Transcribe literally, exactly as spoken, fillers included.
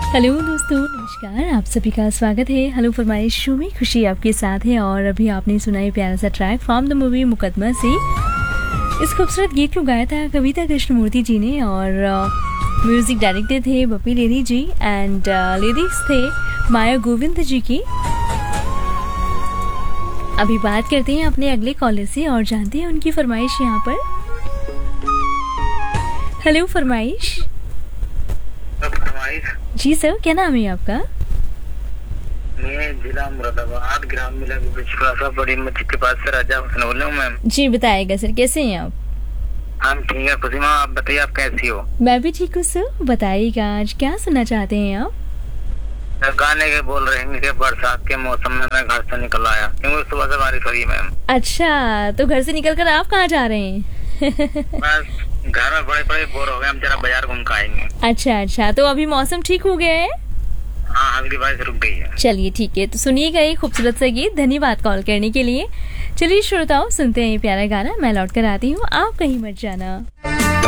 Hello दोस्तों, नमस्कार। आप सभी का स्वागत है हेलो फरमाइश शो में। खुशी आपके साथ है और अभी आपने सुना है प्यारा सा ट्रैक फ्रॉम द मूवी मुकदमा से। इस खूबसूरत गीत को गाया था कविता कृष्णमूर्ति जी ने और म्यूजिक डायरेक्टर थे बप्पी लेरी जी एंड लिरिक्स थे माया गोविंद जी की। अभी बात करते हैं अपने अगले कॉलर से और जानते हैं उनकी फरमाइश यहाँ पर। हेलो फरमाइश। जी सर, क्या नाम है आपका? मैं जिला मुरादाबाद ग्राम मिला बड़ी मस्जिद के पास से राजा हुसैन बोल रहा हूँ मैम। जी बताइएगा सर, कैसे हैं आप? हम ठीक है खुशी माँ, आप बताइए आप कैसी हो? मैं भी ठीक हूँ सर। बताइएगा आज क्या सुनना चाहते हैं आप? गाने के बोल रहे हैं कि बरसात के मौसम में मैं घर से निकल आया क्योंकि सुबह से बारिश हो रही है मैम। अच्छा, तो घर से निकलकर आप कहाँ जा रहे हैं? बस घर में बड़े बड़े बोर हो गए, हम जरा बाजार घूम के आएंगे। अच्छा अच्छा, तो अभी मौसम ठीक हो गया है? हाँ, अगली बारिश रुक गई है। चलिए ठीक है, तो सुनिएगा ये खूबसूरत सा गीत। धन्यवाद कॉल करने के लिए। चलिए श्रोताओं, सुनते हैं ये प्यारा गाना। मैं लौट कर आती हूँ, आप कहीं मत जाना।